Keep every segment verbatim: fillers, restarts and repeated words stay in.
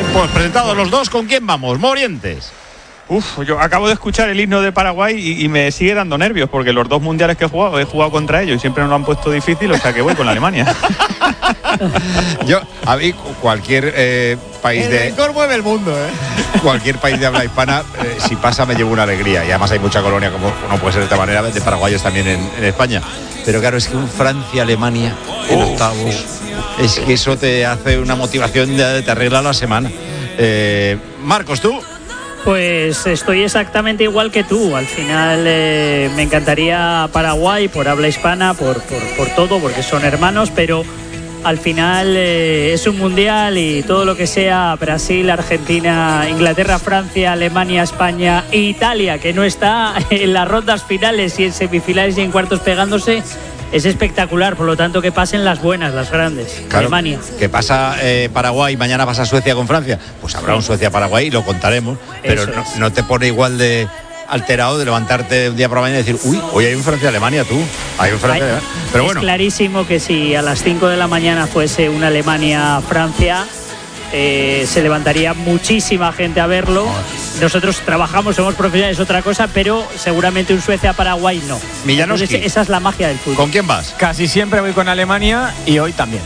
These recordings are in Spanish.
Pues presentados los dos, ¿con quién vamos? Morientes. Uf, yo acabo de escuchar el himno de Paraguay y, y me sigue dando nervios porque los dos mundiales que he jugado, he jugado contra ellos y siempre nos lo han puesto difícil, o sea que voy con Alemania. Yo, a mí, cualquier eh, país el de... El rencor mueve el mundo, ¿eh? Cualquier país de habla hispana, eh, si pasa me llevo una alegría. Y además hay mucha colonia, como no puede ser de esta manera, de paraguayos también en, en España. Pero claro, es que un Francia-Alemania en octavos, es que eso te hace una motivación, de, te arregla la semana. Eh, Marcos, ¿tú? Pues estoy exactamente igual que tú. Al final eh, me encantaría Paraguay por habla hispana, por, por, por todo, porque son hermanos, pero al final eh, es un mundial y todo lo que sea Brasil, Argentina, Inglaterra, Francia, Alemania, España e Italia, que no está en las rondas finales y en semifinales y en cuartos pegándose, es espectacular. Por lo tanto, que pasen las buenas, las grandes. Claro, Alemania. que pasa eh, Paraguay, mañana pasa Suecia con Francia, pues habrá un Suecia-Paraguay y lo contaremos, pero no, es. no te pone igual de alterado de levantarte un día por la mañana y decir, uy, hoy hay un Francia-Alemania, tú, hay un Francia-Alemania. Pero es bueno, clarísimo que si a las cinco de la mañana fuese una Alemania-Francia, eh, se levantaría muchísima gente a verlo. Nosotros trabajamos, somos profesionales, es otra cosa, pero seguramente un Suecia-Paraguay no. Millanowski. Entonces, esa es la magia del fútbol. ¿con quién vas? Casi siempre voy con Alemania y hoy también.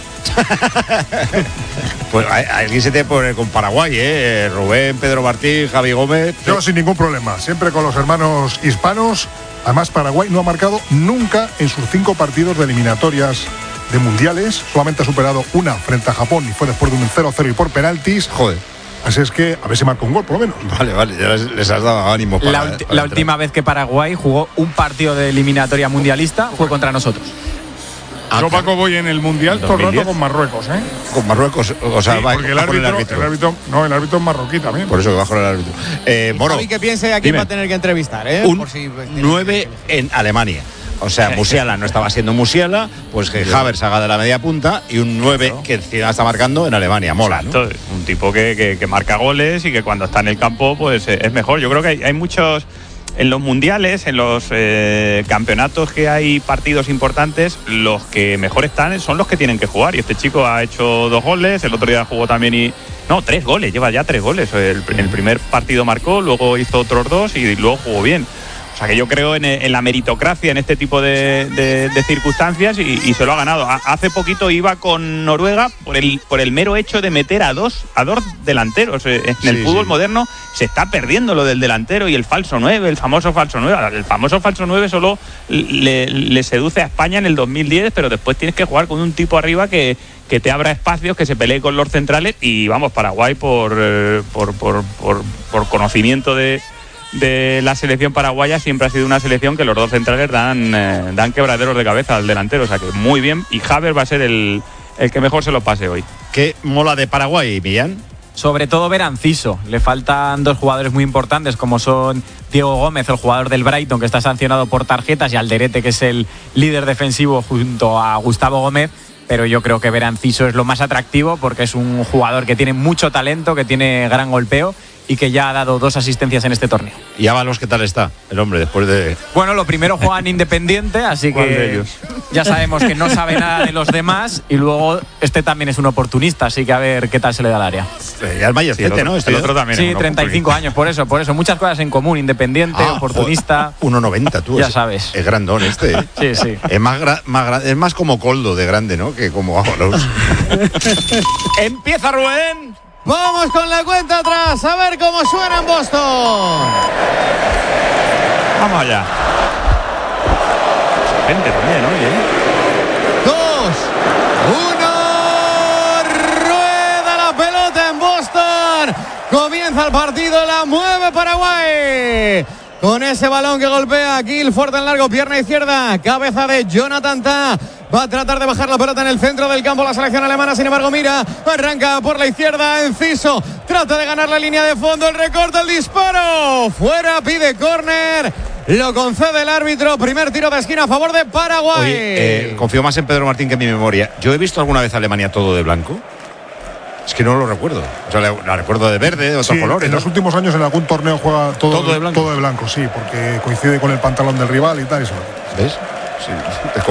Pues alguien se te pone con Paraguay, ¿eh? Rubén, Pedro Martín, Javi Gómez. Yo sin ningún problema, siempre con los hermanos hispanos. Además, Paraguay no ha marcado nunca en sus cinco partidos de eliminatorias de mundiales. Solamente ha superado una frente a Japón y fue después de un cero cero y por penaltis. Joder. Así es que a ver si marca un gol, por lo menos. Vale, vale, ya les, les has dado ánimo para, La, ulti- para la última vez que Paraguay jugó un partido de eliminatoria mundialista fue contra nosotros. Yo, Paco, voy en el Mundial todo el dos mil diez rato con Marruecos, ¿eh? con Marruecos, o sea, Sí, va, porque el va con árbitro, el árbitro. el árbitro, no, el árbitro es marroquí también. Por eso que va con el árbitro. Eh, Moro, Javi, que piense a quién dime. va a tener que entrevistar, ¿eh? un Por si, pues, tiene- nueve en Alemania. O sea, Musiala no estaba siendo Musiala, pues que Havertz haga de la media punta y un nueve claro. que encima está marcando en Alemania. Mola, ¿no? Exacto, un tipo que, que, que marca goles y que cuando está en el campo pues es mejor. Yo creo que hay, hay muchos... En los mundiales, en los eh, campeonatos que hay partidos importantes, los que mejor están son los que tienen que jugar. Y este chico ha hecho dos goles, el otro día jugó también y... No, tres goles, lleva ya tres goles. El, el primer partido marcó, luego hizo otros dos y luego jugó bien. O sea que yo creo en, en la meritocracia en este tipo de, de, de circunstancias y, y se lo ha ganado. Hace poquito iba con Noruega por el, por el mero hecho de meter a dos, a dos delanteros. En sí, el fútbol sí. moderno se está perdiendo lo del delantero y el falso nueve, el famoso falso nueve. El famoso falso nueve solo le, le seduce a España en el dos mil diez, pero después tienes que jugar con un tipo arriba que, que te abra espacios, que se pelee con los centrales y vamos, Paraguay por, eh, por, por, por, por conocimiento de... de la selección paraguaya siempre ha sido una selección que los dos centrales dan, eh, dan quebraderos de cabeza al delantero, o sea que muy bien, y Havertz va a ser el, el que mejor se lo pase hoy. ¿Qué mola de Paraguay, Millán? Sobre todo ver a Enciso. Le faltan dos jugadores muy importantes como son Diego Gómez, el jugador del Brighton que está sancionado por tarjetas, y Alderete, que es el líder defensivo junto a Gustavo Gómez. Pero yo creo que ver a Enciso es lo más atractivo porque es un jugador que tiene mucho talento, que tiene gran golpeo y que ya ha dado dos asistencias en este torneo. ¿Y Ábalos qué tal está el hombre después de...? Bueno, lo primero juega en Independiente, así ¿Cuál que de ellos? ya sabemos que no sabe nada de los demás, y luego este también es un oportunista, así que a ver qué tal se le da al área. Eh, ya es mayorcete, Sí, el otro, ¿no? Este el otro también. Sí, es un treinta y cinco oportunista. años, por eso, por eso. Muchas cosas en común, Independiente, Ah, oportunista. uno noventa, tú. Ya es, sabes. Es grandón este. ¿eh? Sí, sí. Es más, gra- más gra- es más como Coldo de grande, ¿no? Que como Ábalos. ¡Empieza Rubén! Vamos con la cuenta atrás, a ver cómo suena en Boston. Vamos allá. Gente también, oye. Dos, uno, rueda la pelota en Boston. Comienza el partido, la mueve Paraguay. Con ese balón que golpea Guilford en largo, pierna izquierda, cabeza de Jonathan Tah. Va a tratar de bajar la pelota en el centro del campo la selección alemana, sin embargo, mira, arranca por la izquierda, Enciso, trata de ganar la línea de fondo, el recorte, el disparo, fuera, pide córner, lo concede el árbitro, primer tiro de esquina a favor de Paraguay. Oye, eh, confío más en Pedro Martín que en mi memoria. ¿Yo he visto alguna vez a Alemania todo de blanco? Es que no lo recuerdo. O sea, la, la recuerdo de verde, de otros Sí, colores. en ¿no? los últimos años en algún torneo juega todo, ¿Todo de blanco? todo de blanco, sí, porque coincide con el pantalón del rival y tal. Eso. ¿Ves? Sí,